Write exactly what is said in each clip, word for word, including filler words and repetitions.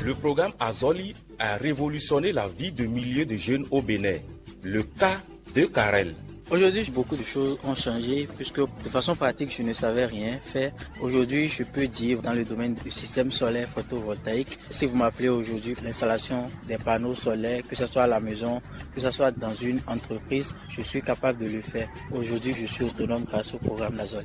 Le programme Azoli a révolutionné la vie de milliers de jeunes au Bénin. Le cas de Karel. Aujourd'hui, beaucoup de choses ont changé puisque de façon pratique, je ne savais rien faire. Aujourd'hui, je peux dire dans le domaine du système solaire photovoltaïque, si vous m'appelez aujourd'hui, l'installation des panneaux solaires, que ce soit à la maison, que ce soit dans une entreprise, je suis capable de le faire. Aujourd'hui, je suis autonome grâce au programme Azoli.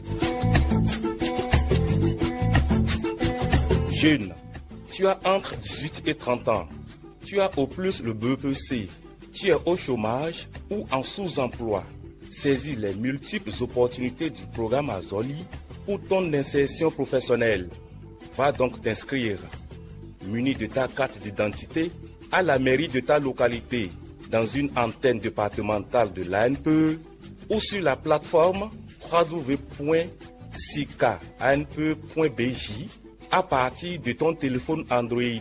Jeune, tu as entre dix-huit et trente ans. Tu as au plus le B P C. Tu es au chômage ou en sous-emploi. Saisis les multiples opportunités du programme Azoli pour ton insertion professionnelle. Va donc t'inscrire, muni de ta carte d'identité, à la mairie de ta localité, dans une antenne départementale de l'A N P E ou sur la plateforme w w w point sika a n p e point b j à partir de ton téléphone Android.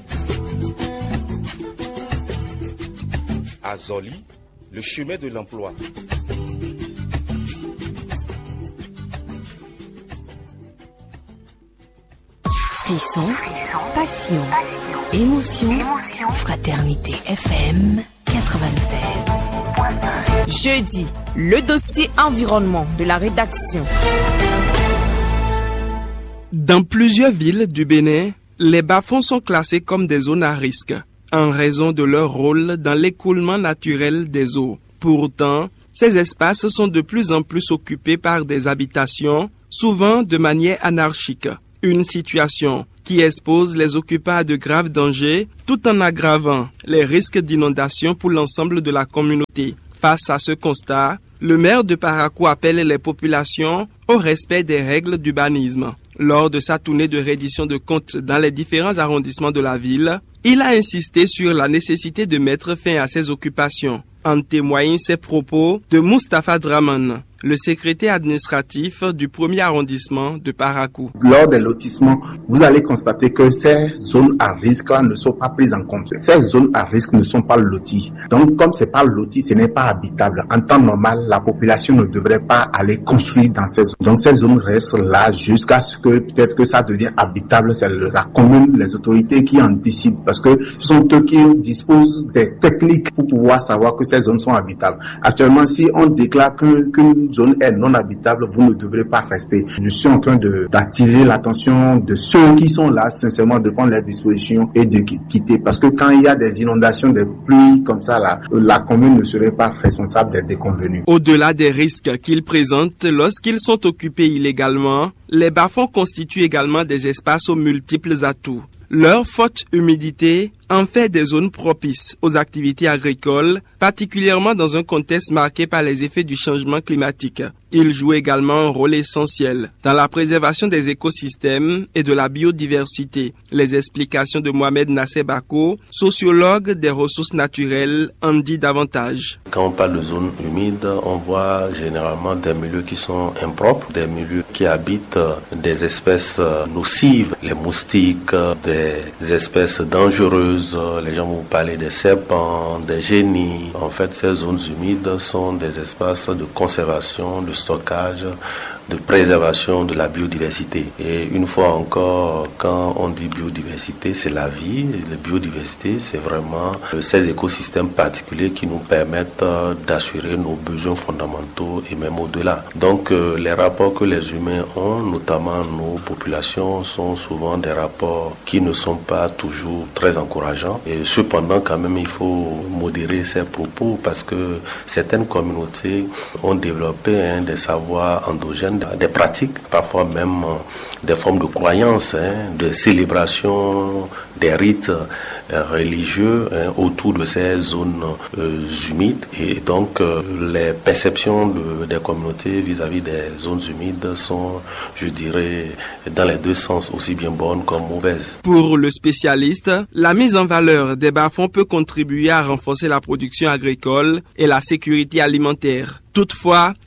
Azoli, le chemin de l'emploi. Frisson, passion, émotion, fraternité F M quatre-vingt-seize. Jeudi, le dossier environnement de la rédaction. Dans plusieurs villes du Bénin, les bas-fonds sont classés comme des zones à risque en raison de leur rôle dans l'écoulement naturel des eaux. Pourtant, ces espaces sont de plus en plus occupés par des habitations, souvent de manière anarchique. Une situation qui expose les occupants à de graves dangers tout en aggravant les risques d'inondation pour l'ensemble de la communauté. Face à ce constat, le maire de Parakou appelle les populations au respect des règles d'urbanisme. Lors de sa tournée de reddition de comptes dans les différents arrondissements de la ville, il a insisté sur la nécessité de mettre fin à ces occupations. En témoignent ces propos de Moustapha Draman, le secrétaire administratif du premier arrondissement de Parakou. Lors des lotissements, vous allez constater que ces zones à risque là ne sont pas prises en compte. Ces zones à risque ne sont pas loties. Donc, comme c'est pas loti, ce n'est pas habitable. En temps normal, la population ne devrait pas aller construire dans ces zones. Donc, ces zones restent là jusqu'à ce que peut-être que ça devienne habitable. C'est la commune, les autorités qui en décident parce que ce sont eux qui disposent des techniques pour pouvoir savoir que ces zones sont habitables. Actuellement, si on déclare que, qu'une zone est non habitable, vous ne devrez pas rester. Je suis en train de, d'attirer l'attention de ceux qui sont là, sincèrement, de prendre les dispositions et de quitter. Parce que quand il y a des inondations, des pluies comme ça, là, la commune ne serait pas responsable des déconvenus. Au-delà des risques qu'ils présentent lorsqu'ils sont occupés illégalement, les bas-fonds constituent également des espaces aux multiples atouts. Leur forte humidité en fait des zones propices aux activités agricoles, particulièrement dans un contexte marqué par les effets du changement climatique. Ils jouent également un rôle essentiel dans la préservation des écosystèmes et de la biodiversité. Les explications de Mohamed Nasser Bako, sociologue des ressources naturelles, en dit davantage. Quand on parle de zones humides, on voit généralement des milieux qui sont impropres, des milieux qui habitent des espèces nocives, les moustiques, des espèces dangereuses. Les gens vont vous parler des serpents, des génies. En fait, ces zones humides sont des espaces de conservation, de stockage, de préservation de la biodiversité. Et une fois encore, quand on dit biodiversité, c'est la vie. La biodiversité, c'est vraiment ces écosystèmes particuliers qui nous permettent d'assurer nos besoins fondamentaux et même au-delà. Donc, les rapports que les humains ont, notamment nos populations, sont souvent des rapports qui ne sont pas toujours très encourageants. Et cependant, quand même, il faut modérer ces propos parce que certaines communautés ont développé hein, des savoirs endogènes, des pratiques, parfois même des formes de croyances, hein, de célébration, des rites euh, religieux hein, autour de ces zones euh, humides. Et donc, euh, les perceptions de, des communautés vis-à-vis des zones humides sont, je dirais, dans les deux sens, aussi bien bonnes comme mauvaises. Pour le spécialiste, la mise en valeur des bas-fonds peut contribuer à renforcer la production agricole et la sécurité alimentaire. Toutefois,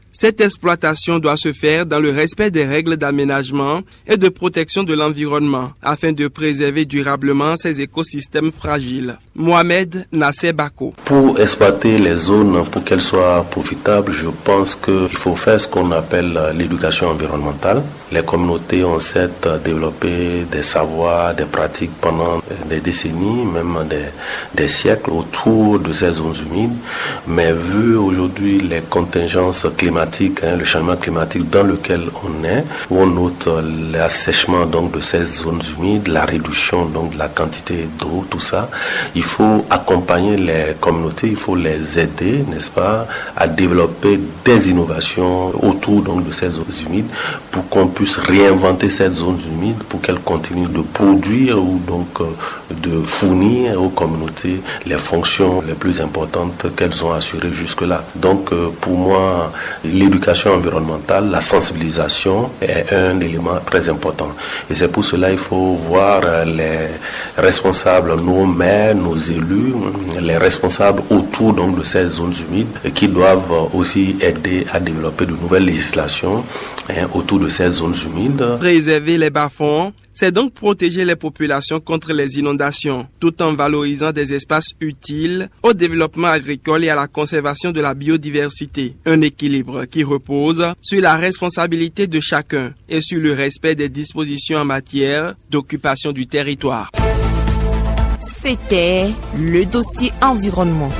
Cette exploitation doit se faire dans le respect des règles d'aménagement et de protection de l'environnement afin de préserver durablement ces écosystèmes fragiles. Mohamed Nasser Bako. Pour exploiter les zones, pour qu'elles soient profitables, je pense qu'il faut faire ce qu'on appelle l'éducation environnementale. Les communautés ont certes développé des savoirs, des pratiques pendant des décennies, même des, des siècles autour de ces zones humides, mais vu aujourd'hui les contingences climatiques, hein, le changement climatique dans lequel on est, où on note l'assèchement donc de ces zones humides, la réduction donc de la quantité d'eau, tout ça, il faut accompagner les communautés, il faut les aider, n'est-ce pas, à développer des innovations autour donc de ces zones humides pour qu'on puisse réinventer cette zone humide, pour qu'elle continue de produire ou donc de fournir aux communautés les fonctions les plus importantes qu'elles ont assurées jusque-là. Donc pour moi, l'éducation environnementale, la sensibilisation est un élément très important. Et c'est pour cela qu'il faut voir les responsables, nos maires, nos élus, les responsables autour donc de ces zones humides qui doivent aussi aider à développer de nouvelles législations hein, autour de ces zones humides. Préserver les bas-fonds, c'est donc protéger les populations contre les inondations, tout en valorisant des espaces utiles au développement agricole et à la conservation de la biodiversité. Un équilibre qui repose sur la responsabilité de chacun et sur le respect des dispositions en matière d'occupation du territoire. C'était le dossier environnement.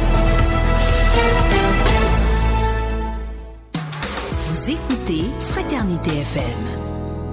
Vous écoutez Fraternité F M.